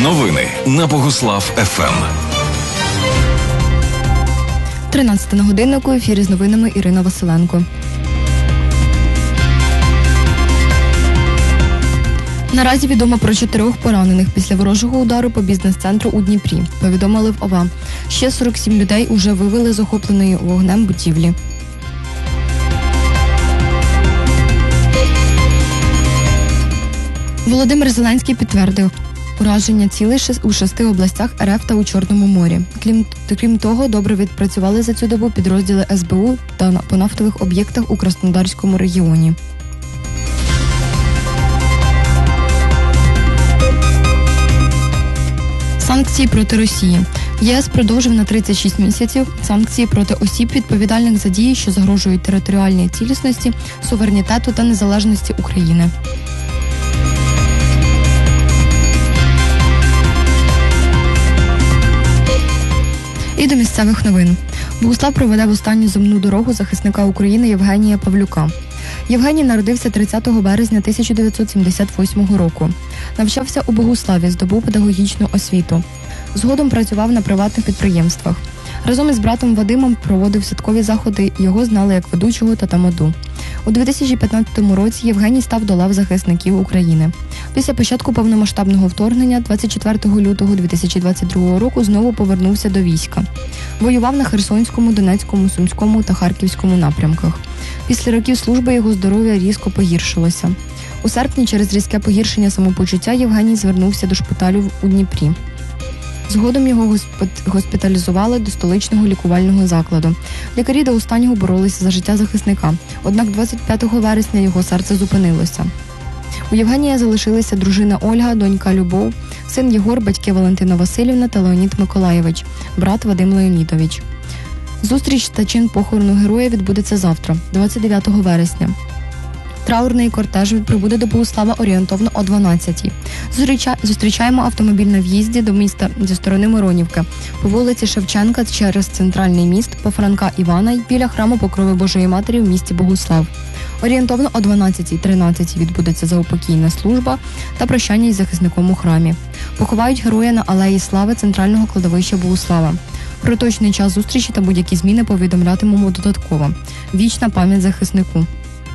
Новини на Богуслав ФМ. 13 на годиннику, в ефірі з новинами Ірина Василенко. Наразі відомо про 4 поранених після ворожого удару по бізнес-центру у Дніпрі, повідомили в ОВА. Ще 47 людей уже вивели з охопленої вогнем будівлі. Володимир Зеленський підтвердив ураження цілей у 6 областях РФ та у Чорному морі. Крім того, добре відпрацювали за цю добу підрозділи СБУ та по нафтових об'єктах у Краснодарському регіоні. Санкції проти Росії. ЄС продовжив на 36 місяців санкції проти осіб, відповідальних за дії, що загрожують територіальній цілісності, суверенітету та незалежності України. І до місцевих новин. Богуслав проведе в останню земну дорогу захисника України Євгенія Павлюка. Євгеній народився 30 березня 1978 року. Навчався у Богуславі, здобув педагогічну освіту. Згодом працював на приватних підприємствах. Разом із братом Вадимом проводив святкові заходи, його знали як ведучого та тамаду. У 2015 році Євгеній став до лав захисників України. Після початку повномасштабного вторгнення 24 лютого 2022 року знову повернувся до війська. Воював на Херсонському, Донецькому, Сумському та Харківському напрямках. Після років служби його здоров'я різко погіршилося. У серпні через різке погіршення самопочуття Євгеній звернувся до шпиталю у Дніпрі. Згодом його госпіталізували до столичного лікувального закладу. Лікарі до останнього боролися за життя захисника, однак 25 вересня його серце зупинилося. У Євгенія залишилися дружина Ольга, донька Любов, син Єгор, батьки Валентина Василівна та Леонід Миколаєвич, брат Вадим Леонідович. Зустріч та чин похорону героя відбудеться завтра, 29 вересня. Траурний кортеж прибуде до Богуслава орієнтовно о 12-й. Зустрічаємо автомобіль на в'їзді до міста зі сторони Миронівки, по вулиці Шевченка через Центральний міст, по Франка Івана й біля храму Покрови Божої Матері в місті Богуслав. Орієнтовно о 12:13 відбудеться заупокійна служба та прощання із захисником у храмі. Поховають героя на Алеї Слави центрального кладовища Богуслава. Про точний час зустрічі та будь-які зміни повідомлятимемо додатково. Вічна пам'ять захиснику.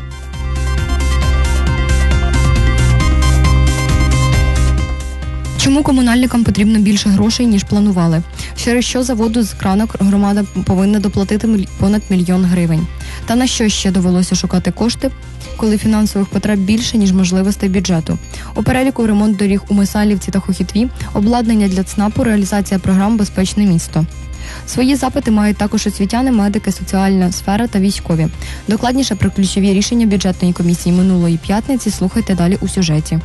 Чому комунальникам потрібно більше грошей, ніж планували? Через що за воду з крана громада повинна доплатити понад 1 мільйон гривень? Та на що ще довелося шукати кошти, коли фінансових потреб більше, ніж можливостей бюджету? У переліку ремонт доріг у Мисалівці та Хохітві, обладнання для ЦНАПу, реалізація програм «Безпечне місто». Свої запити мають також освітяни, медики, соціальна сфера та військові. Докладніше про ключові рішення бюджетної комісії минулої п'ятниці слухайте далі у сюжеті.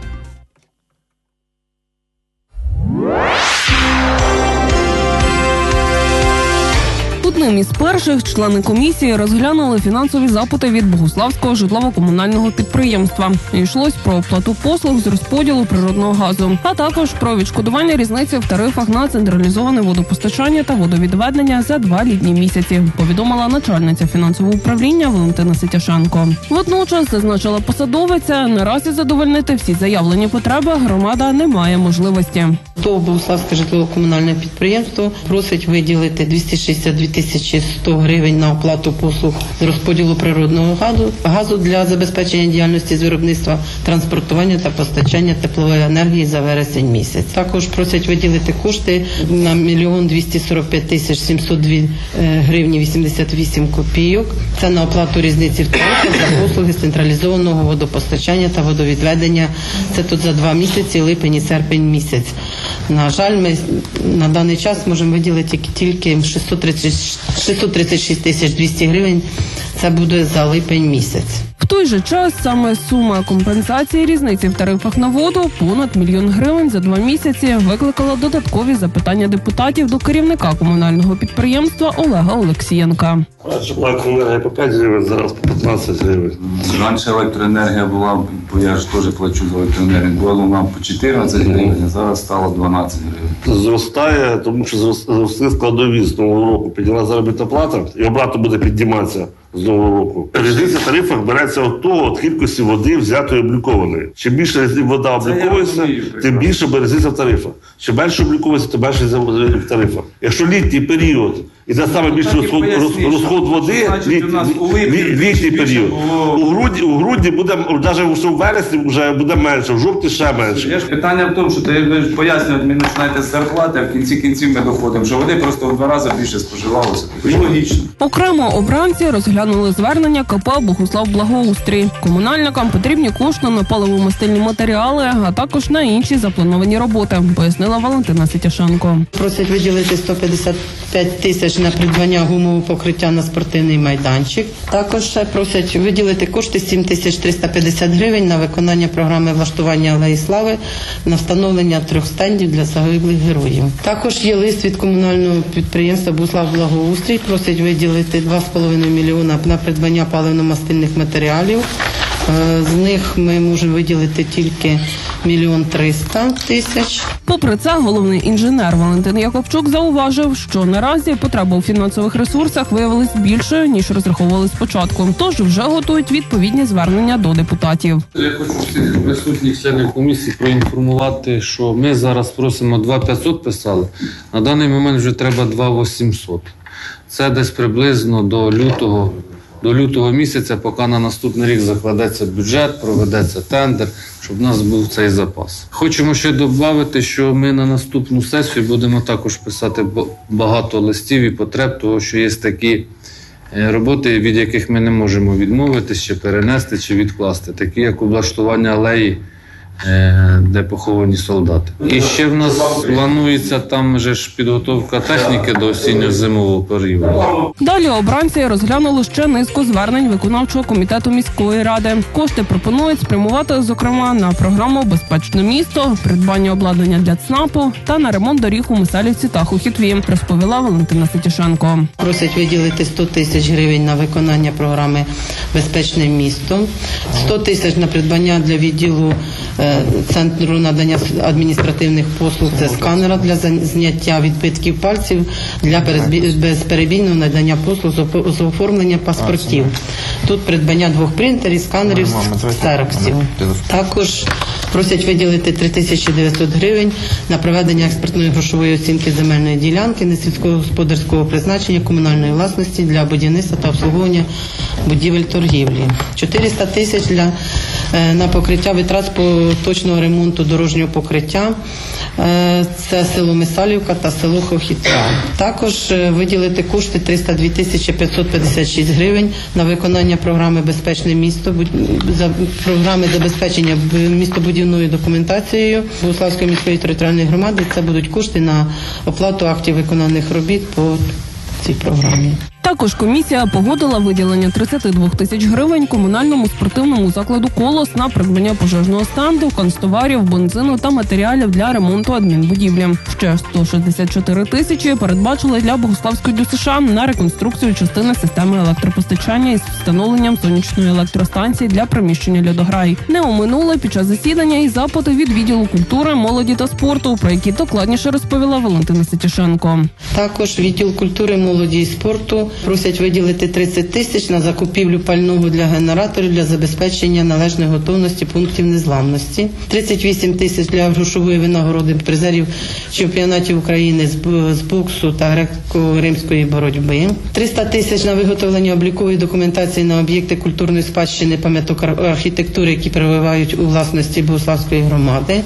Одним із перших члени комісії розглянули фінансові запити від Богуславського житлово-комунального підприємства. Йшлось про оплату послуг з розподілу природного газу, а також про відшкодування різниці в тарифах на централізоване водопостачання та водовідведення за 2 літні місяці, повідомила начальниця фінансового управління Валентина Ситяшенко. Водночас, зазначила посадовиця, наразі задовольнити всі заявлені потреби громада не має можливості. То Богуславське житлово-комунальне підприємство просить виділити 262 100 гривень на оплату послуг з розподілу природного газу для забезпечення діяльності з виробництва, транспортування та постачання теплової енергії за вересень місяць. Також просять виділити кошти на 1 245 702 гривні 88 копійок. Це на оплату різниці в тарифах за послуги з централізованого водопостачання та водовідведення. Це тут за 2 місяці, липень і серпень місяць. На жаль, ми на даний час можемо виділити тільки 636 200 гривень. Це буде за липень місяць. В той же час саме сума компенсації різниці в тарифах на воду понад 1 мільйон гривень за 2 місяці викликала додаткові запитання депутатів до керівника комунального підприємства Олега Олексієнка. Раніше була електроенергія по 5 гривень, зараз по 15 гривень. Раніше електроенергія була, бо я ж теж плачу за електроенергію, була вона по 14 гривень, а зараз стало 12 гривень. Зростає, тому що зросли складові з нового року. Підняла заробітна плата і обратно буде підніматися з нового року. Різниця в тарифах береться від кількості води взятої облікованої. Чим більше вода обліковується, тим більше буде різниця в тарифах. Чим менше обліковується, тим менше в тарифах. Якщо літній період іде саме більший розход води, літній період. У грудні буде, навіть в вересні вже буде менше, в жовтні ще менше. Питання в тому, що ти пояснювати, ми починаєте з зарплати, а в кінці кінців ми доходимо, що води просто в 2 рази більше споживалося. І логічно. Окремо обранці розглянули звернення КП «Богуслав-Благоустрій». Комунальникам потрібні кошти на паливо-мастильні матеріали, а також на інші заплановані роботи, пояснила Валентина Сетішенко. Просять виділити 155 тисяч на придбання гумового покриття на спортивний майданчик. Також просять виділити кошти 7350 гривень на виконання програми влаштування Алеї Слави на встановлення 3 стендів для загиблих героїв. Також є лист від комунального підприємства «Богуслав-Благоустрій». Просять виділити 2,5 мільйона на придбання паливно-мастильних матеріалів. З них ми можемо виділити тільки 1 300 000. Попри це, головний інженер Валентин Якобчук зауважив, що наразі потреба у фінансових ресурсах виявилась більшою, ніж розраховували спочатку. Тож вже готують відповідні звернення до депутатів. Я хочу всіх присутніх членів комісії проінформувати, що ми зараз просимо 2,500 писали, на даний момент вже треба 2,800. Це десь приблизно до лютого місяця, поки на наступний рік закладеться бюджет, проведеться тендер, щоб в нас був цей запас. Хочемо ще додати, що ми на наступну сесію будемо також писати багато листів і потреб, тому що є такі роботи, від яких ми не можемо відмовитись, чи перенести, чи відкласти, такі як облаштування алеї, де поховані солдати. І ще в нас планується там же ж підготовка техніки до осінньо-зимового періоду. Далі обранці розглянули ще низку звернень виконавчого комітету міської ради. Кошти пропонують спрямувати, зокрема, на програму «Безпечне місто», придбання обладнання для ЦНАПу та на ремонт доріг у Мисалівці та Хухітві, розповіла Валентина Сетішенко. Просять виділити 100 тисяч гривень на виконання програми «Безпечне місто», 100 тисяч на придбання для відділу Центру надання адміністративних послуг – це сканера для зняття відбитків пальців для безперебійного надання послуг з оформлення паспортів. Тут придбання 2 принтерів, сканерів, ксероксів. Також просять виділити 3900 гривень на проведення експертної грошової оцінки земельної ділянки несільськогосподарського призначення комунальної власності для будівництва та обслуговування будівель торгівлі. 400 тисяч на покриття витрат поточного ремонту дорожнього покриття. Це село Мисалівка та село Хохітва. Також виділити кошти 302 556 гривень на виконання програми «Безпечне місто», програми забезпечення містобудівною документацією Богуславської міської територіальної громади. Це будуть кошти на оплату актів виконаних робіт по цій програмі. Також комісія погодила виділення 32 тисяч гривень комунальному спортивному закладу «Колос» на придбання пожежного стенду, канцтоварів, бензину та матеріалів для ремонту адмінбудівлі. Ще 164 тисячі передбачили для Богуславської ДЮСШ на реконструкцію частини системи електропостачання із встановленням сонячної електростанції для приміщення «Льодограй». Не оминули під час засідання і запити від відділу культури, молоді та спорту, про які докладніше розповіла Валентина Сетішенко. Також відділ культури, молоді і спорту просять виділити 30 тисяч на закупівлю пального для генераторів для забезпечення належної готовності пунктів незламності, 38 тисяч для грошової винагороди призерів чемпіонатів України з боксу та греко-римської боротьби, 300 тисяч на виготовлення облікової документації на об'єкти культурної спадщини, пам'яток архітектури, які перебувають у власності Богуславської громади,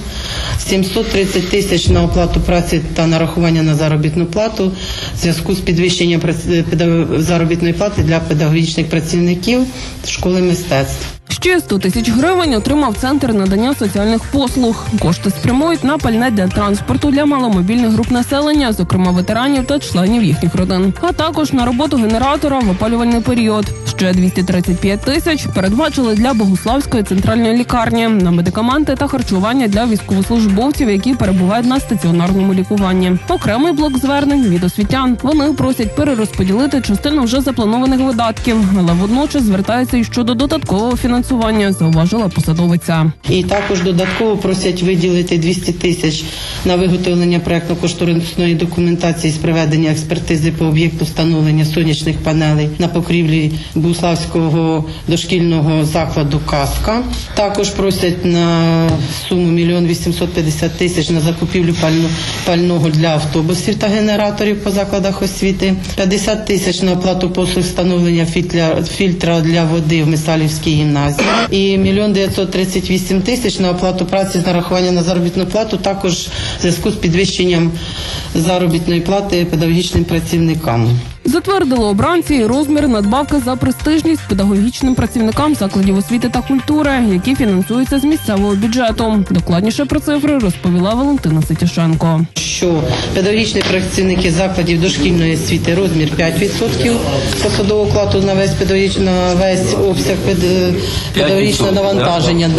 730 тисяч на оплату праці та нарахування на заробітну плату в зв'язку з підвищенням заробітної плати для педагогічних працівників школи мистецтв. Ще 100 тисяч гривень отримав Центр надання соціальних послуг. Кошти спрямують на пальне для транспорту для маломобільних груп населення, зокрема ветеранів та членів їхніх родин, а також на роботу генератора в опалювальний період. Ще 235 тисяч передбачили для Богуславської центральної лікарні на медикаменти та харчування для військовослужбовців, які перебувають на стаціонарному лікуванні. Окремий блок звернень від освітян. Вони просять перерозподілити частину вже запланованих видатків, але водночас звертаються і щодо додаткового фінансування, зауважила посадовиця. І також додатково просять виділити 200 тисяч на виготовлення проектно-кошторисної документації з проведення експертизи по об'єкту встановлення сонячних панелей на покрівлі Богуславського дошкільного закладу «Казка». Також просять на суму 1 850 000 на закупівлю пального для автобусів та генераторів по закладах освіти, 50 тисяч на оплату послуг встановлення фільтра для води в Месалівській гімназії і 1 938 000 на оплату праці з нарахування на заробітну плату, також в зв'язку з підвищенням заробітної плати педагогічним працівникам. Затвердили обранці і розмір надбавки за престижність педагогічним працівникам закладів освіти та культури, які фінансуються з місцевого бюджету. Докладніше про цифри розповіла Валентина Ситішенко. Що педагогічні працівники закладів дошкільної освіти розмір 5% посадового окладу на весь обсяг педагогічного навантаження.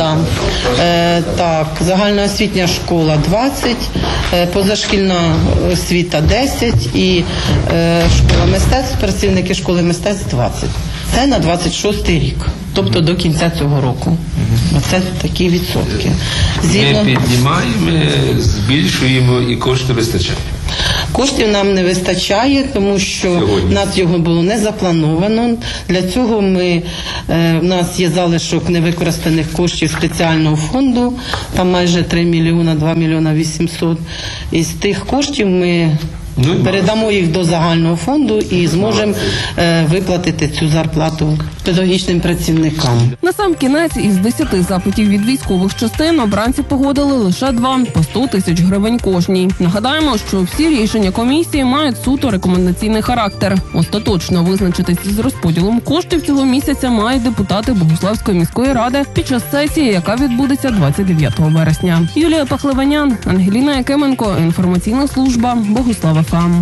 Так, загальноосвітня школа 20%, позашкільна освіта 10% і школа мистецтв, працівники школи мистецтв 20%. Це на 26-й рік, тобто до кінця цього року. Оце такі відсотки. Ми піднімаємо, збільшуємо і кошти вистачає. Коштів нам не вистачає, тому що в нас його було не заплановано. Для цього в нас є залишок невикористаних коштів спеціального фонду, там майже 3 мільйона, 2 мільйона 800. Із тих коштів ми передамо їх до загального фонду і зможемо виплатити цю зарплату педагогічним працівникам. Насамкінець із 10 запитів від військових частин обранці погодили лише 2 по 100 тисяч гривень кожній. Нагадаємо, що всі рішення комісії мають суто рекомендаційний характер. Остаточно визначитись з розподілом коштів цього місяця мають депутати Богуславської міської ради під час сесії, яка відбудеться 29 вересня. Юлія Пахливанян, Ангеліна Якименко, інформаційна служба Богуслав ФМ.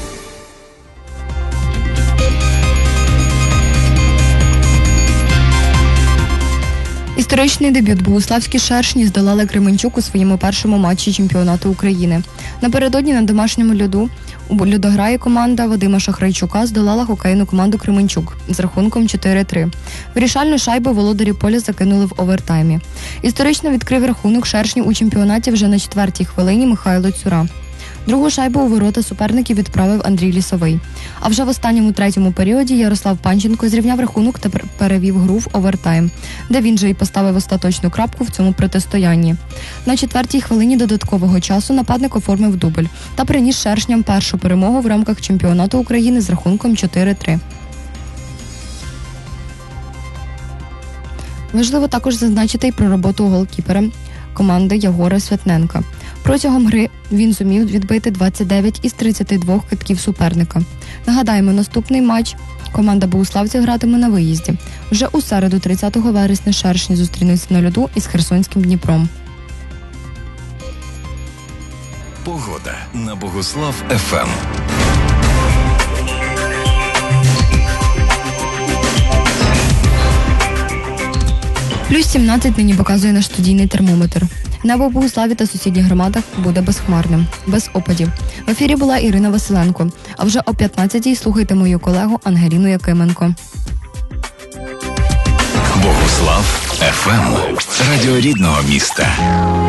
Історичний дебют богуславські «Шершні» здолали Кременчук у своєму першому матчі чемпіонату України. Напередодні на домашньому льоду у льодограї команда Вадима Шахрайчука здолала хокейну команду Кременчук з рахунком 4-3. Вирішальну шайбу володарі поля закинули в овертаймі. Історично відкрив рахунок «Шершнів» у чемпіонаті вже на 4-й хвилині Михайло Цюра. Другу шайбу у ворота суперників відправив Андрій Лісовий. А вже в останньому третьому періоді Ярослав Панченко зрівняв рахунок та перевів гру в овертайм, де він же і поставив остаточну крапку в цьому протистоянні. На 4-й хвилині додаткового часу нападник оформив дубль та приніс «Шершням» першу перемогу в рамках чемпіонату України з рахунком 4-3. Важливо також зазначити й про роботу голкіпера команди Єгора Святненка. Протягом гри він зумів відбити 29 із 32 китків суперника. Нагадаємо, наступний матч команда богуславців гратиме на виїзді. Вже у середу, 30 вересня, «Шершні» зустрінуться на льоду із Херсонським Дніпром. Погода на Богуслав ФМ. Плюс 17 нині показує наш студійний термометр. Небо в Богуславі та сусідніх громадах буде безхмарним, без опадів. В ефірі була Ірина Василенко. А вже о 15-й слухайте мою колегу Ангеліну Якименко. Богуслав ФМ. Радіо рідного міста.